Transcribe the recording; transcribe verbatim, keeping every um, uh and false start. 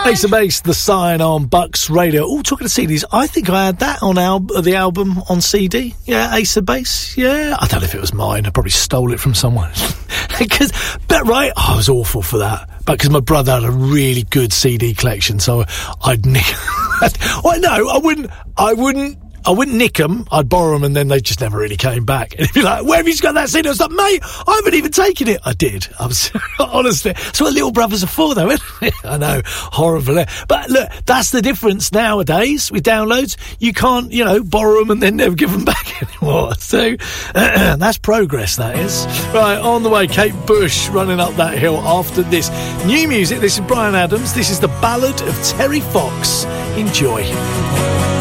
Ace of Base, The Sign on Bucks Radio. Oh, talking of C Ds, I think I had that on al- the album on C D. Yeah, Ace of Base. Yeah, I don't know if it was mine. I probably stole it from someone. Because, but right, oh, I was awful for that. But because my brother had a really good C D collection, so I'd nick. Well, no, I wouldn't. I wouldn't. I wouldn't nick them, I'd borrow them, and then they just never really came back. And he'd be like, where have you got that C D? I was like, mate, I haven't even taken it. I did. I was, honestly. That's what little brothers are for, though, isn't it? I know, horrible. But look, that's the difference nowadays with downloads. You can't, you know, borrow them and then never give them back anymore. So, uh, that's progress, that is. Right, on the way, Kate Bush running up that hill after this. New music, this is Bryan Adams. This is the Ballad of Terry Fox. Enjoy.